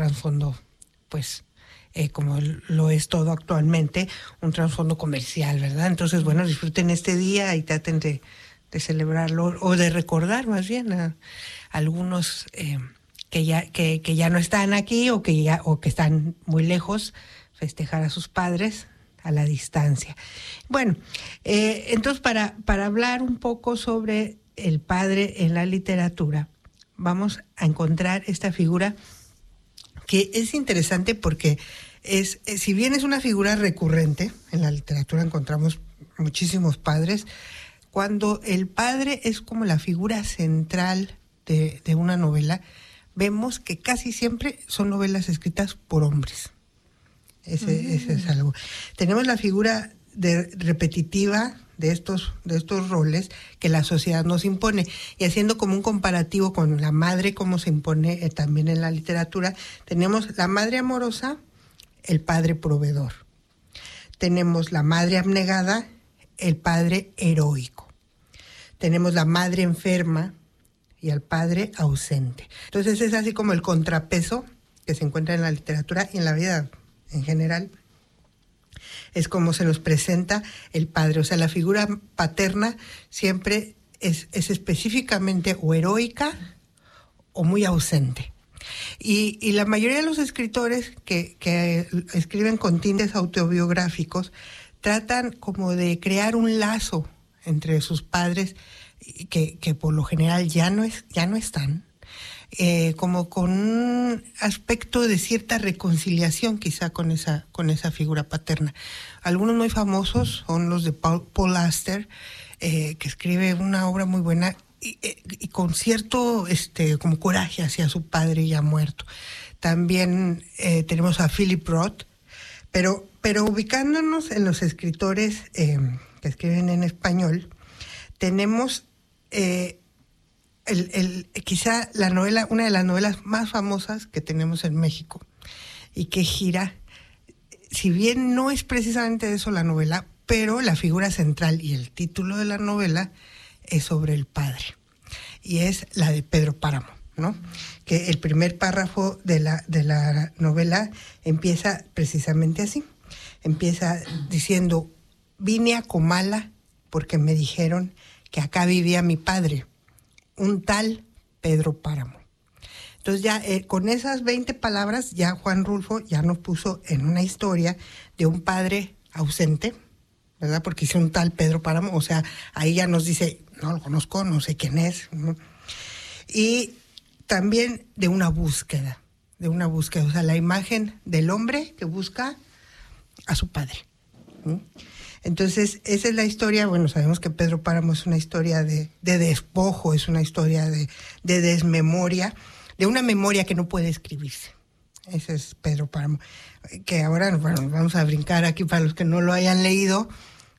trasfondo, pues, como lo es todo actualmente, un trasfondo comercial, ¿verdad? Entonces, bueno, disfruten este día y traten de celebrarlo, o de recordar más bien a algunos que ya no están aquí, o que están muy lejos, festejar a sus padres a la distancia. Bueno, entonces para hablar un poco sobre el padre en la literatura, vamos a encontrar esta figura que es interesante porque si bien es una figura recurrente, en la literatura encontramos muchísimos padres, cuando el padre es como la figura central de una novela, vemos que casi siempre son novelas escritas por hombres. Ese es algo. Tenemos la figura repetitiva de estos roles que la sociedad nos impone, y haciendo como un comparativo con la madre, como se impone también en la literatura, tenemos la madre amorosa, el padre proveedor. Tenemos la madre abnegada, el padre heroico. Tenemos la madre enferma y al padre ausente. Entonces es así como el contrapeso que se encuentra en la literatura y en la vida en general. Es como se nos presenta el padre. O sea, la figura paterna siempre es específicamente o heroica o muy ausente. Y la mayoría de los escritores que escriben con tintes autobiográficos tratan como de crear un lazo entre sus padres que por lo general ya no están, como con un aspecto de cierta reconciliación quizá con esa figura paterna. Algunos muy famosos son los de Paul Auster, que escribe una obra muy buena y con cierto como coraje hacia su padre ya muerto. También tenemos a Philip Roth, pero ubicándonos en los escritores que escriben en español, tenemos quizá una de las novelas más famosas que tenemos en México, y que gira, si bien no es precisamente eso la novela, pero la figura central y el título de la novela es sobre el padre, y es la de Pedro Páramo, ¿no? Que el primer párrafo de la novela empieza precisamente así. Empieza diciendo: vine a Comala porque me dijeron que acá vivía mi padre, un tal Pedro Páramo. Entonces ya con esas 20 palabras ya Juan Rulfo ya nos puso en una historia de un padre ausente, ¿verdad? Porque dice un tal Pedro Páramo, o sea, ahí ya nos dice, no lo conozco, no sé quién es, ¿no? Y también de una búsqueda, o sea, la imagen del hombre que busca a su padre, ¿no? Entonces, esa es la historia. Bueno, sabemos que Pedro Páramo es una historia de despojo, es una historia de desmemoria, de una memoria que no puede escribirse. Ese es Pedro Páramo. Que ahora, bueno, vamos a brincar aquí para los que no lo hayan leído.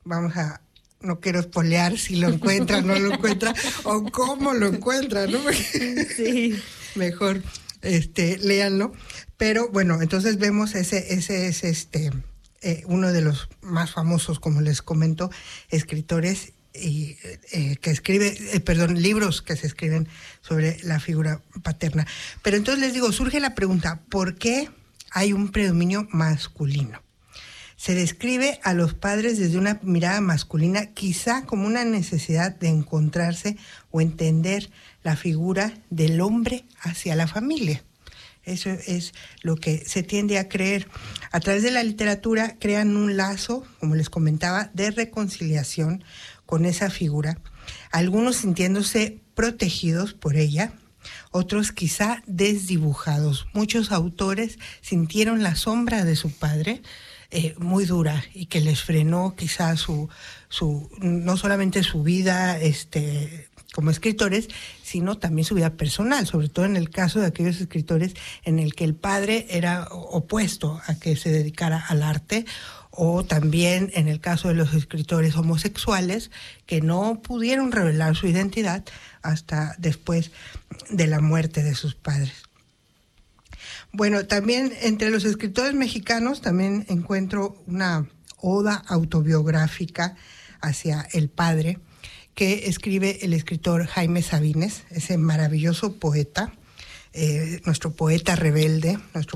No quiero espolear si lo encuentra, no lo encuentra, o cómo lo encuentra, ¿no? Sí. Mejor, léanlo. Pero bueno, entonces vemos ese es uno de los más famosos, como les comento, escritores y que escribe, libros que se escriben sobre la figura paterna. Pero entonces les digo, surge la pregunta, ¿por qué hay un predominio masculino? Se describe a los padres desde una mirada masculina, quizá como una necesidad de encontrarse o entender la figura del hombre hacia la familia. Eso es lo que se tiende a creer. A través de la literatura crean un lazo, como les comentaba, de reconciliación con esa figura, algunos sintiéndose protegidos por ella, otros quizá desdibujados. Muchos autores sintieron la sombra de su padre muy dura, y que les frenó quizá no solamente su vida como escritores, sino también su vida personal, sobre todo en el caso de aquellos escritores en el que el padre era opuesto a que se dedicara al arte, o también en el caso de los escritores homosexuales que no pudieron revelar su identidad hasta después de la muerte de sus padres. Bueno, también entre los escritores mexicanos también encuentro una oda autobiográfica hacia el padre que escribe el escritor Jaime Sabines, ese maravilloso poeta, nuestro poeta rebelde, nuestro